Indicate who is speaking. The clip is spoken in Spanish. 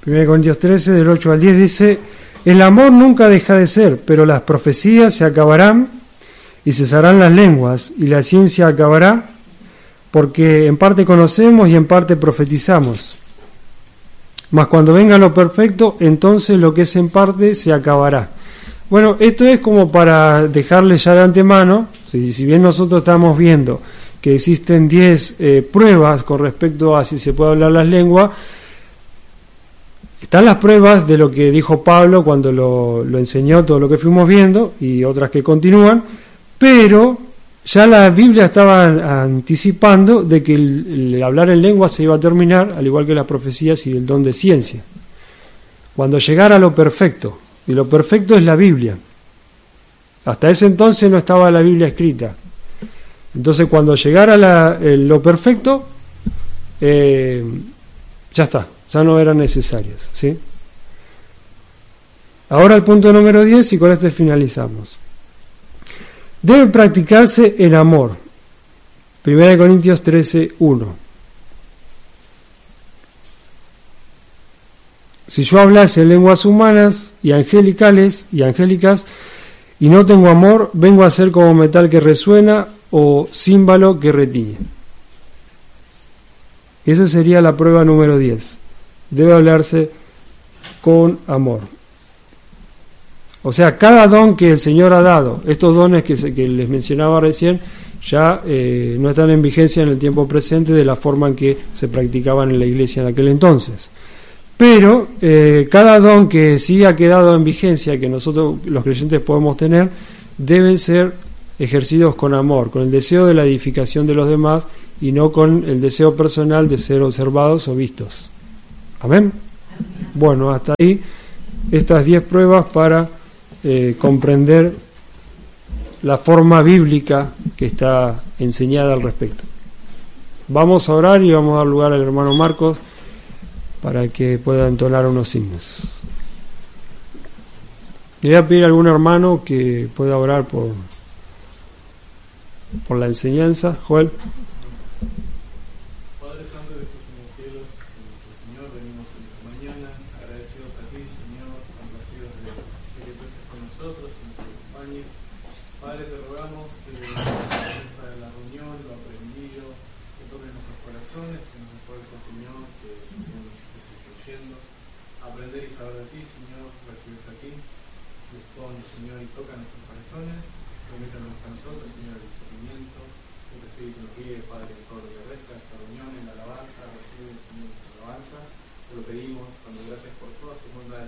Speaker 1: 1 Corintios 13, del 8 al 10 dice: el amor nunca deja de ser, pero las profecías se acabarán y cesarán las lenguas, y la ciencia acabará, porque en parte conocemos y en parte profetizamos. Mas cuando venga lo perfecto, entonces lo que es en parte se acabará. Bueno, esto es como para dejarle ya de antemano, si bien nosotros estamos viendo que existen 10 pruebas con respecto a si se puede hablar las lenguas, están las pruebas de lo que dijo Pablo cuando lo enseñó, todo lo que fuimos viendo, y otras que continúan, pero ya la Biblia estaba anticipando de que el hablar en lengua se iba a terminar, al igual que las profecías y el don de ciencia, cuando llegara lo perfecto, y lo perfecto es la Biblia. Hasta ese entonces no estaba la Biblia escrita. Entonces cuando llegara lo perfecto, ya está, ya no eran necesarias, ¿sí? Ahora el punto número 10, y con este finalizamos. Debe practicarse el amor. 1 Corintios 13, 1. Si yo hablase en lenguas humanas y angélicas y no tengo amor, vengo a ser como metal que resuena o címbalo que retiñe. Esa sería la prueba número 10. Debe hablarse con amor. O sea, cada don que el Señor ha dado, estos dones que les mencionaba recién, ya no están en vigencia en el tiempo presente de la forma en que se practicaban en la iglesia en aquel entonces. Pero cada don que sí ha quedado en vigencia, que nosotros los creyentes podemos tener, deben ser ejercidos con amor, con el deseo de la edificación de los demás y no con el deseo personal de ser observados o vistos. ¿Amén? Bueno, hasta ahí estas 10 pruebas para comprender la forma bíblica que está enseñada al respecto. Vamos a orar y vamos a dar lugar al hermano Marcos para que pueda entonar unos himnos. Le voy a pedir a algún hermano que pueda orar por la enseñanza. Joel.
Speaker 2: Padre Santo que estás en los cielos, nuestro Señor, venimos en esta mañana agradecidos a ti, Señor, complacidos de que tú estés con nosotros y nos acompañes. Padre, te rogamos que de la reunión, lo aprendido, que toques nuestros corazones, que nos esfuerce, Señor, que nos estés instruyendo, aprender y saber de ti, Señor, recibirte aquí. Dispón, Señor, y toca nuestros corazones, permítanos a nosotros, Señor, el discernimiento, que tu Espíritu nos guíe, Padre, que todo lo que resta esta reunión en la alabanza, recibe, Señor, nuestra alabanza, te lo pedimos, cuando gracias por todas tus bondades.